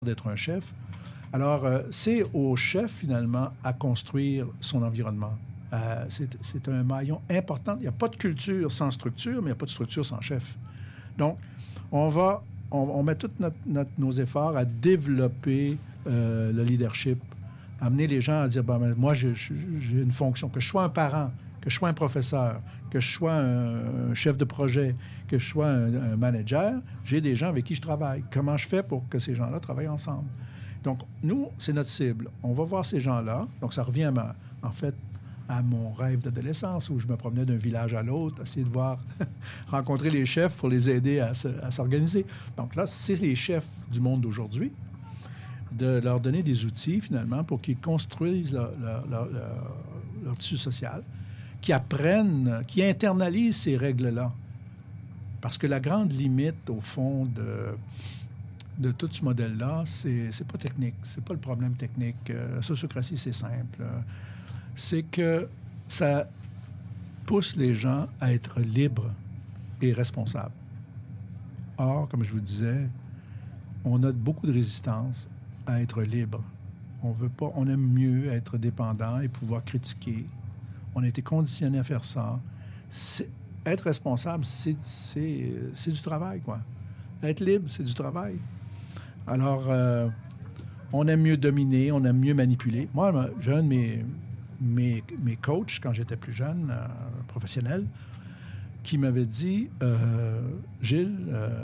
d'être un chef. Alors, c'est au chef, finalement, à construire son environnement. C'est un maillon important. Il n'y a pas de culture sans structure, mais il n'y a pas de structure sans chef. Donc, on met tous nos efforts à développer le leadership, amener les gens à dire, moi, j'ai une fonction, que je sois un parent, que je sois un professeur, que je sois un chef de projet, que je sois un manager, j'ai des gens avec qui je travaille. Comment je fais pour que ces gens-là travaillent ensemble? Donc, nous, c'est notre cible. On va voir ces gens-là. Donc, ça revient en fait à mon rêve d'adolescence où je me promenais d'un village à l'autre, essayer de rencontrer les chefs pour les aider à s'organiser. Donc là, c'est les chefs du monde d'aujourd'hui, de leur donner des outils, finalement, pour qu'ils construisent leur tissu social, qui apprennent, qui internalisent ces règles-là. Parce que la grande limite, au fond, de tout ce modèle-là, c'est pas technique. C'est pas le problème technique. La sociocratie, c'est simple. C'est que ça pousse les gens à être libres et responsables. Or, comme je vous disais, on a beaucoup de résistance à être libre. On aime mieux être dépendant et pouvoir critiquer. On a été conditionné à faire ça. Être responsable, c'est du travail, quoi. Être libre, c'est du travail. Alors, on aime mieux dominer, on aime mieux manipuler. Moi, un de mes coachs, quand j'étais plus jeune, professionnel, qui m'avait dit, Gilles,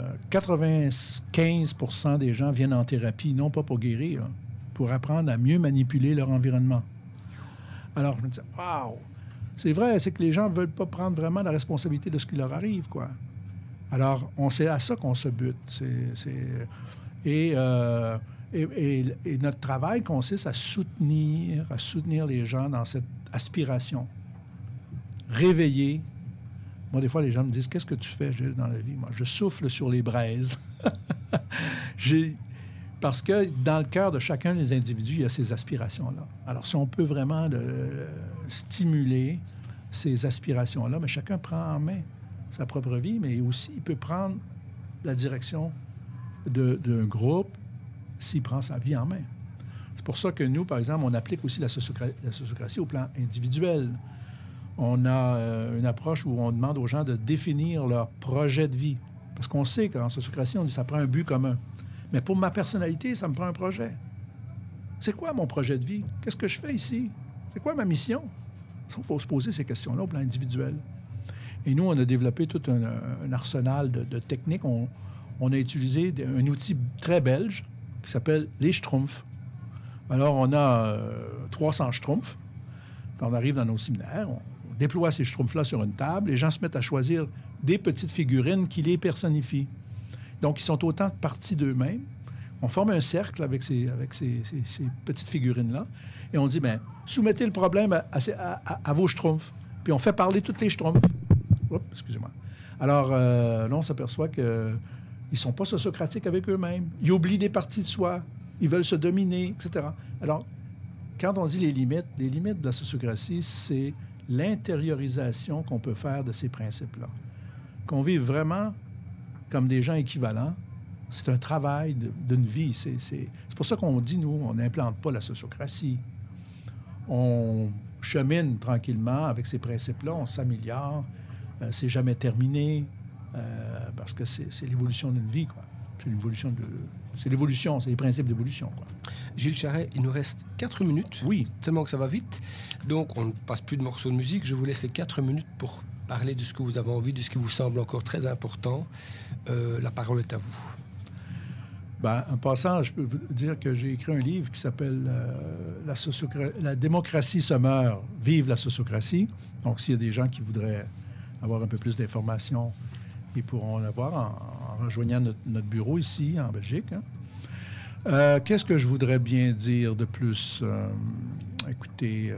95% des gens viennent en thérapie, non pas pour guérir, pour apprendre à mieux manipuler leur environnement. Alors, je me disais, waouh! C'est vrai, c'est que les gens ne veulent pas prendre vraiment la responsabilité de ce qui leur arrive, quoi. Alors, c'est à ça qu'on se bute. Et notre travail consiste à soutenir les gens dans cette aspiration. Réveiller. Moi, des fois, les gens me disent, qu'est-ce que tu fais, Gilles, dans la vie? Moi, je souffle sur les braises. Parce que dans le cœur de chacun des individus, il y a ces aspirations-là. Alors, si on peut vraiment stimuler ces aspirations-là, mais chacun prend en main sa propre vie, mais aussi il peut prendre la direction d'un groupe s'il prend sa vie en main. C'est pour ça que nous, par exemple, on applique aussi la sociocratie au plan individuel. On a une approche où on demande aux gens de définir leur projet de vie. Parce qu'on sait qu'en sociocratie, on dit que ça prend un but commun. Mais pour ma personnalité, ça me prend un projet. C'est quoi mon projet de vie? Qu'est-ce que je fais ici? C'est quoi ma mission? Il faut se poser ces questions-là au plan individuel. Et nous, on a développé tout un arsenal de techniques. On a utilisé un outil très belge qui s'appelle les Schtroumpfs. Alors, on a 300 Schtroumpfs. Puis on arrive dans nos séminaires, on déploie ces Schtroumpfs-là sur une table. Les gens se mettent à choisir des petites figurines qui les personnifient. Donc, ils sont autant partie d'eux-mêmes. On forme un cercle avec ces petites figurines-là. Et on dit, soumettez le problème à vos Schtroumpfs. Puis on fait parler toutes les Schtroumpfs. Oups, excusez-moi. Alors, là, on s'aperçoit qu'ils ne sont pas sociocratiques avec eux-mêmes. Ils oublient des parties de soi. Ils veulent se dominer, etc. Alors, quand on dit les limites de la sociocratie, c'est l'intériorisation qu'on peut faire de ces principes-là. Qu'on vive vraiment comme des gens équivalents, c'est un travail d'une vie. C'est pour ça qu'on dit, nous, on n'implante pas la sociocratie. On chemine tranquillement avec ces principes-là, on s'améliore. C'est jamais terminé, parce que c'est l'évolution d'une vie, quoi. C'est l'évolution, c'est les principes d'évolution, quoi. Gilles Charret, il nous reste 4 minutes. Oui. Tellement que ça va vite. Donc, on ne passe plus de morceaux de musique. Je vous laisse les 4 minutes pour parler de ce que vous avez envie, de ce qui vous semble encore très important. La parole est à vous. En passant, je peux vous dire que j'ai écrit un livre qui s'appelle La démocratie se meurt, vive la sociocratie. Donc, s'il y a des gens qui voudraient avoir un peu plus d'informations, ils pourront l'avoir en rejoignant notre bureau ici, en Belgique. Qu'est-ce que je voudrais bien dire de plus? Écoutez,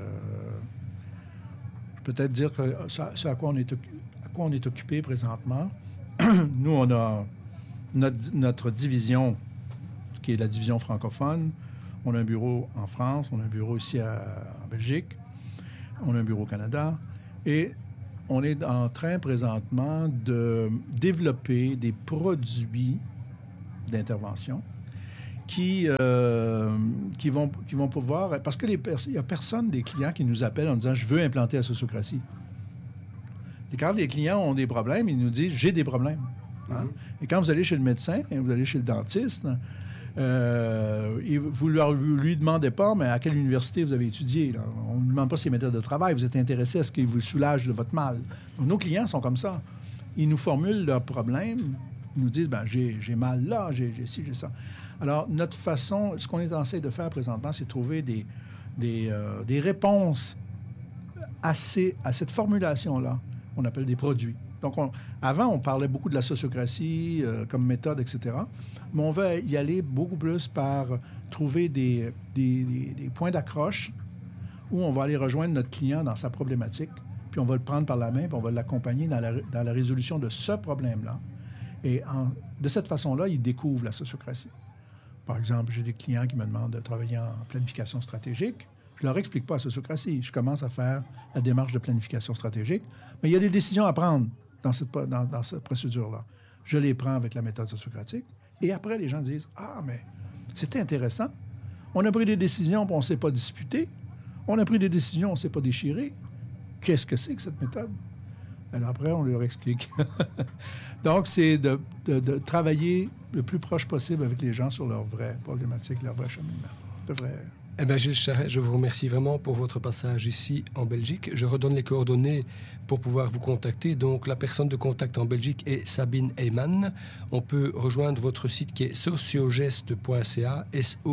peut-être dire que ce à quoi on est occupé présentement. Nous, on a notre division, qui est la division francophone. On a un bureau en France, on a un bureau ici en Belgique, on a un bureau au Canada. Et on est en train présentement de développer des produits d'intervention qui vont pouvoir... Parce qu'il n'y a personne des clients qui nous appellent en disant « Je veux implanter la sociocratie ». Et quand les clients ont des problèmes, ils nous disent « J'ai des problèmes ». Hein? Et quand vous allez chez le médecin, vous allez chez le dentiste, vous lui demandez pas, mais à quelle université vous avez étudié. Là. On ne demande pas ses méthodes de travail. Vous êtes intéressé à ce qu'il vous soulage de votre mal. Donc, nos clients sont comme ça. Ils nous formulent leurs problèmes. Ils nous disent, j'ai mal là, j'ai ci, j'ai ça. Alors, notre façon, ce qu'on est en train de faire présentement, c'est trouver des réponses à cette formulation-là, qu'on appelle des produits. Donc, avant, on parlait beaucoup de la sociocratie comme méthode, etc. Mais on va y aller beaucoup plus par trouver des points d'accroche où on va aller rejoindre notre client dans sa problématique, puis on va le prendre par la main, puis on va l'accompagner dans la résolution de ce problème-là. Et de cette façon-là, il découvre la sociocratie. Par exemple, j'ai des clients qui me demandent de travailler en planification stratégique. Je ne leur explique pas la sociocratie. Je commence à faire la démarche de planification stratégique. Mais il y a des décisions à prendre dans cette procédure-là. Je les prends avec la méthode sociocratique. Et après, les gens disent « Ah, mais c'était intéressant. On a pris des décisions, puis on ne s'est pas disputé. On a pris des décisions, on ne s'est pas déchiré. Qu'est-ce que c'est que cette méthode? » Alors après, on leur explique. Donc, c'est de travailler le plus proche possible avec les gens sur leurs vraies problématiques, leur vrai cheminement. Eh bien, Gilles Charret, je vous remercie vraiment pour votre passage ici en Belgique. Je redonne les coordonnées pour pouvoir vous contacter. Donc, la personne de contact en Belgique est Sabine Heyman. On peut rejoindre votre site qui est sociogest.ca,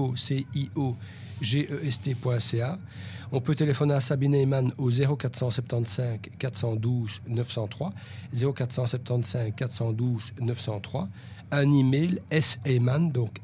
SOCIOGEST.ca. On peut téléphoner à Sabine Heyman au 0475 412 903, 0475 412 903. Un email, sheyman, donc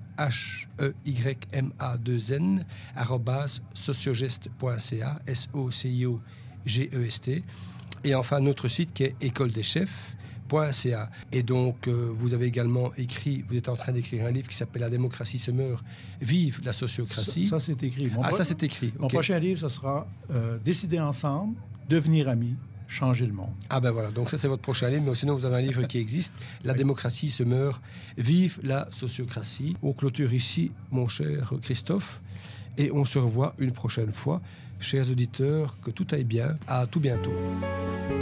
SHEYMA2N, @sociogest.ca, SOCIOGEST. Et enfin, notre site qui est écoledechefs.ca. Et donc, vous avez également écrit, vous êtes en train d'écrire un livre qui s'appelle La démocratie se meurt, vive la sociocratie. Ça c'est écrit. Ça c'est écrit. Mon prochain livre, ça sera Décider ensemble, devenir amis, changer le monde. Ah ben voilà, donc ça c'est votre prochain livre, mais sinon vous avez un livre qui existe, La démocratie se meurt, vive la sociocratie. On clôture ici, mon cher Christophe, et on se revoit une prochaine fois. Chers auditeurs, que tout aille bien, à tout bientôt.